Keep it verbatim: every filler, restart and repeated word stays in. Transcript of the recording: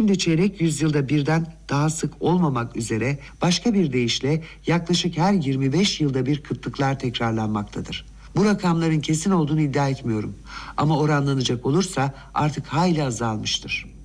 günde çeyrek yüzyılda birden daha sık olmamak üzere başka bir deyişle yaklaşık her yirmi beş yılda bir kıtlıklar tekrarlanmaktadır. Bu rakamların kesin olduğunu iddia etmiyorum ama oranlanacak olursa artık hayli azalmıştır.